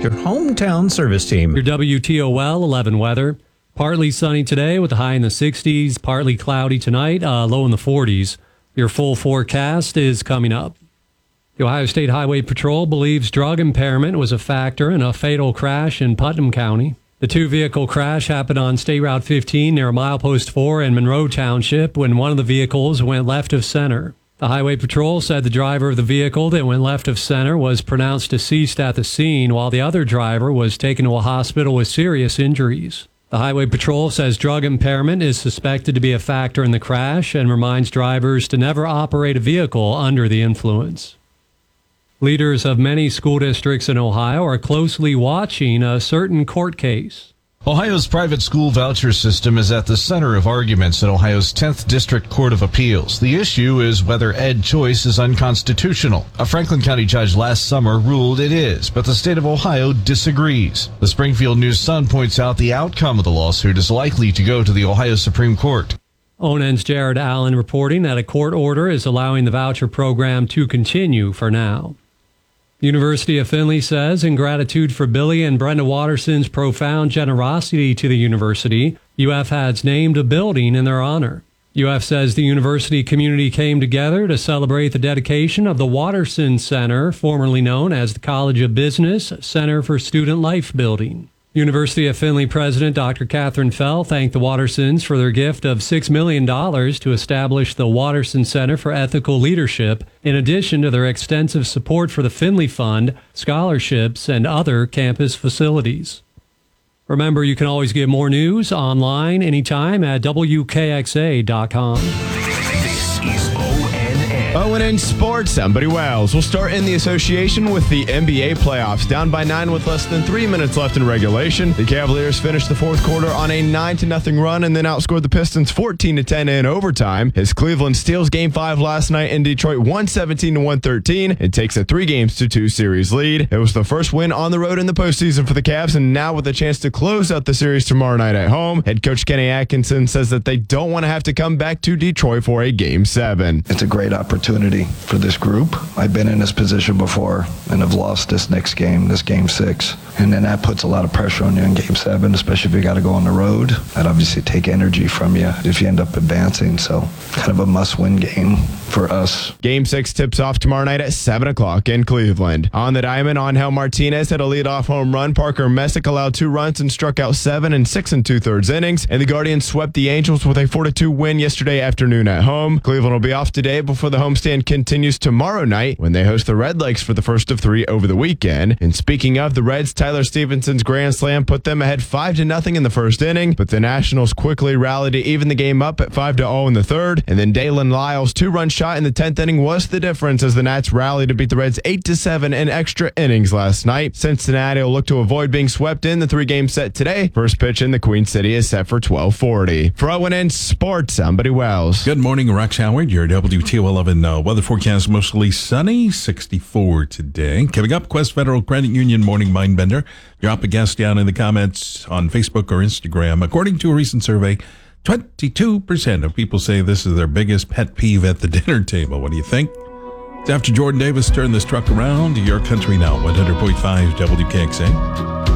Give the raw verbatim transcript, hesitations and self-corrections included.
your hometown service team. Your W T O L eleven weather. Partly sunny today with a high in the sixties. Partly cloudy tonight, uh, low in the forties. Your full forecast is coming up. The Ohio State Highway Patrol believes drug impairment was a factor in a fatal crash in Putnam County. The two-vehicle crash happened on State Route fifteen near Milepost four in Monroe Township when one of the vehicles went left of center. The Highway Patrol said the driver of the vehicle that went left of center was pronounced deceased at the scene, while the other driver was taken to a hospital with serious injuries. The Highway Patrol says drug impairment is suspected to be a factor in the crash and reminds drivers to never operate a vehicle under the influence. Leaders of many school districts in Ohio are closely watching a certain court case. Ohio's private school voucher system is at the center of arguments in Ohio's tenth District Court of Appeals. The issue is whether Ed Choice is unconstitutional. A Franklin County judge last summer ruled it is, but the state of Ohio disagrees. The Springfield News-Sun points out the outcome of the lawsuit is likely to go to the Ohio Supreme Court. O N N's Jared Allen reporting that a court order is allowing the voucher program to continue for now. University of Findlay says, in gratitude for Billy and Brenda Watterson's profound generosity to the university, U F has named a building in their honor. U F says the university community came together to celebrate the dedication of the Watterson Center, formerly known as the College of Business Center for Student Life Building. University of Findlay President Doctor Catherine Fell thanked the Wattersons for their gift of six million dollars to establish the Watterson Center for Ethical Leadership, in addition to their extensive support for the Findlay Fund, scholarships, and other campus facilities. Remember, you can always get more news online anytime at W K X A dot com. This is O N N. O N N Sports, I'm Buddy Wells. We'll start in the association with the N B A playoffs. Down by nine with less than three minutes left in regulation. The Cavaliers finished the fourth quarter on a nine to nothing run and then outscored the Pistons fourteen to ten in overtime. As Cleveland steals game five last night in Detroit one seventeen to one thirteen and takes a three games to two series lead. It was the first win on the road in the postseason for the Cavs, and now with a chance to close out the series tomorrow night at home. Head coach Kenny Atkinson says that they don't want to have to come back to Detroit for a game seven. It's a great opportunity for this group. I've been in this position before and have lost this next game, this game six. And then that puts a lot of pressure on you in game seven, especially if you got to go on the road. That obviously take energy from you if you end up advancing. So kind of a must-win game for us. Game six tips off tomorrow night at seven o'clock in Cleveland. On the diamond, Angel Martinez had a leadoff home run. Parker Messick allowed two runs and struck out seven in six and two-thirds innings. And the Guardians swept the Angels with a four to two win yesterday afternoon at home. Cleveland will be off today before the homestand continues tomorrow night when they host the Red Lakes for the first of three over the weekend. And speaking of the Reds, Tyler Stevenson's grand slam put them ahead five to nothing in the first inning, but the Nationals quickly rallied to even the game up at five to oh in the third. And then Dalen Lyles' two-run shot in the tenth inning was the difference as the Nats rallied to beat the Reds eight to seven in extra innings last night. Cincinnati will look to avoid being swept in the three-game set today. First pitch in the Queen City is set for twelve forty. For O N N Sports, I'm Buddy Wells. Good morning, Rex Howard. Your W T O eleven uh, weather forecast, mostly sunny, sixty-four today. Coming up, Quest Federal Credit Union Morning Mindbender. Drop a guess down in the comments on Facebook or Instagram. According to a recent survey, twenty-two percent of people say this is their biggest pet peeve at the dinner table. What do you think? It's after Jordan Davis turned this truck around. Your country now, one hundred point five W K X A.